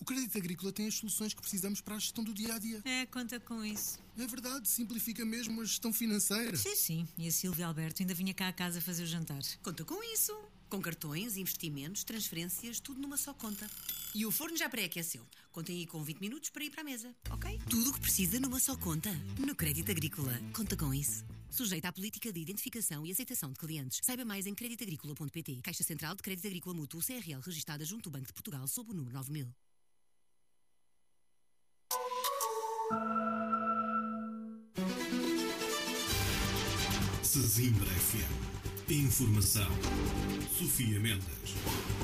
O Crédito Agrícola tem as soluções que precisamos para a gestão do dia-a-dia. Conta com isso. É verdade, simplifica mesmo a gestão financeira. Sim. E a Silvia Alberto ainda vinha cá a casa fazer o jantar. Conta com isso. Com cartões, investimentos, transferências, tudo numa só conta. E o forno já pré-aqueceu. Contem aí com 20 minutos para ir para a mesa, ok? Tudo o que precisa numa só conta. No Crédito Agrícola. Conta com isso. Sujeita à política de identificação e aceitação de clientes. Saiba mais em creditagricola.pt. Caixa Central de Crédito Agrícola Mútuo CRL, registada junto ao Banco de Portugal sob o número 9000. Sesimbra FM. Informação. Sofia Mendes.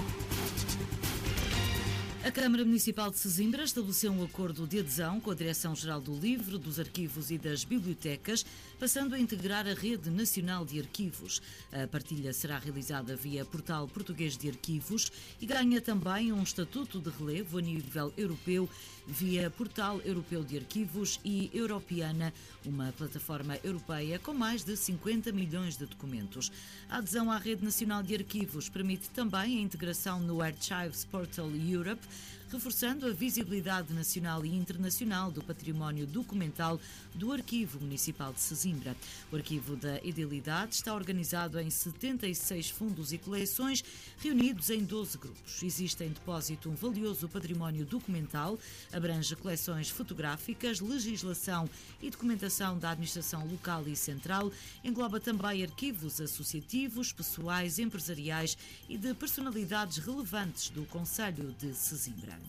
A Câmara Municipal de Sesimbra estabeleceu um acordo de adesão com a Direção-Geral do Livro, dos Arquivos e das Bibliotecas, passando a integrar a Rede Nacional de Arquivos. A partilha será realizada via Portal Português de Arquivos e ganha também um estatuto de relevo a nível europeu via Portal Europeu de Arquivos e Europeana, uma plataforma europeia com mais de 50 milhões de documentos. A adesão à Rede Nacional de Arquivos permite também a integração no Archives Portal Europe, reforçando a visibilidade nacional e internacional do património documental do Arquivo Municipal de Sesimbra. O Arquivo da Edilidade está organizado em 76 fundos e coleções, reunidos em 12 grupos. Existe em depósito um valioso património documental, abrange coleções fotográficas, legislação e documentação da administração local e central, engloba também arquivos associativos, pessoais, empresariais e de personalidades relevantes do Concelho de Sesimbra.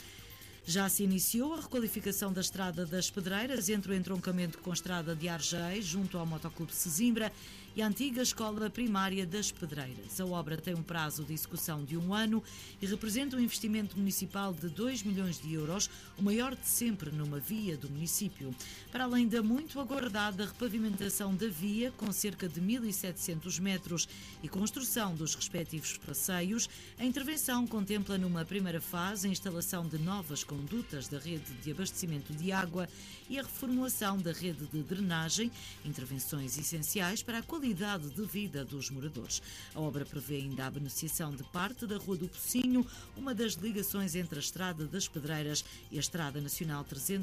Já se iniciou a requalificação da Estrada das Pedreiras entre o entroncamento com a Estrada de Argeis, junto ao Motoclube Sesimbra, e a antiga Escola Primária das Pedreiras. A obra tem um prazo de execução de 1 ano e representa um investimento municipal de 2 milhões de euros, o maior de sempre numa via do município. Para além da muito aguardada repavimentação da via, com cerca de 1.700 metros e construção dos respectivos passeios, a intervenção contempla numa primeira fase a instalação de novas condutas da rede de abastecimento de água e a reformulação da rede de drenagem, intervenções essenciais para a qualidade de vida dos moradores. A obra prevê ainda a beneficiação de parte da Rua do Pocinho, uma das ligações entre a Estrada das Pedreiras e a Estrada Nacional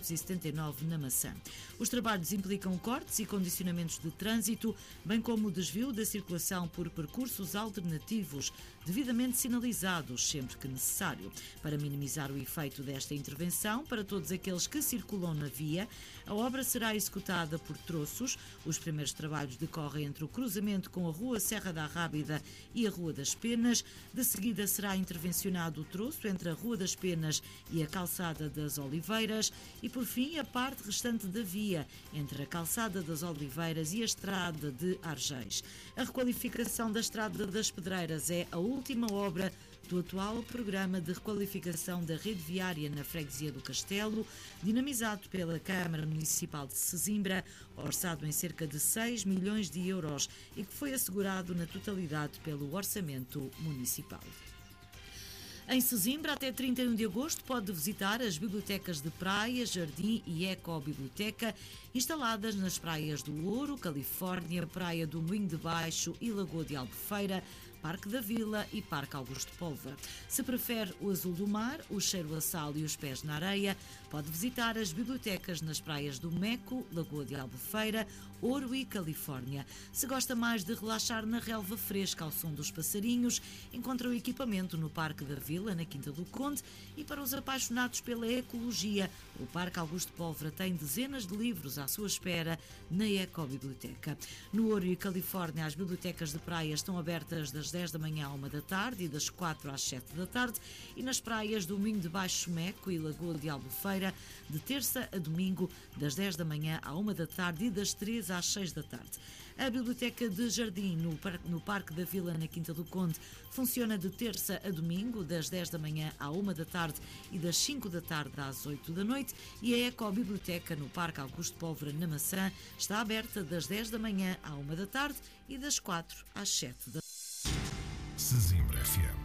379 na Maçã. Os trabalhos implicam cortes e condicionamentos de trânsito, bem como o desvio da circulação por percursos alternativos, devidamente sinalizados sempre que necessário. Para minimizar o efeito desta intervenção para todos aqueles que circulam na via, a obra será executada por troços. Os primeiros trabalhos decorrem entre o cruzamento com a Rua Serra da Rábida e a Rua das Penas. De seguida será intervencionado o troço entre a Rua das Penas e a Calçada das Oliveiras e, por fim, a parte restante da via entre a Calçada das Oliveiras e a Estrada de Argeis. A requalificação da Estrada das Pedreiras é a última obra do atual programa de requalificação da rede viária na freguesia do Castelo, dinamizado pela Câmara Municipal de Sesimbra, orçado em cerca de 6 milhões de euros e que foi assegurado na totalidade pelo orçamento municipal. Em Sesimbra, até 31 de agosto, pode visitar as bibliotecas de praia, jardim e ecobiblioteca instaladas nas praias do Ouro, Califórnia, Praia do Moinho de Baixo e Lagoa de Albufeira, Parque da Vila e Parque Augusto Póvoa. Se prefere o azul do mar, o cheiro a sal e os pés na areia, pode visitar as bibliotecas nas praias do Meco, Lagoa de Albufeira, Ouro e Califórnia. Se gosta mais de relaxar na relva fresca ao som dos passarinhos, encontra o equipamento no Parque da Vila, na Quinta do Conde, e para os apaixonados pela ecologia, o Parque Augusto Póvoa tem dezenas de livros à sua espera na ecobiblioteca. No Ouro e Califórnia, as bibliotecas de praia estão abertas das 10 da manhã à 1 da tarde e das 4 às 7 da tarde, e nas praias do Moinho de Baixo, Meco e Lagoa de Albufeira, de terça a domingo, das 10 da manhã à 1 da tarde e das 3 às 6 da tarde. A Biblioteca de Jardim, no Parque da Vila, na Quinta do Conde, funciona de terça a domingo, das 10 da manhã à 1 da tarde e das 5 da tarde às 8 da noite, e a Ecobiblioteca, no Parque Augusto Póvoa, na Maçã, está aberta das 10 da manhã à 1 da tarde e das 4 às 7 da tarde. Sesimbra FM.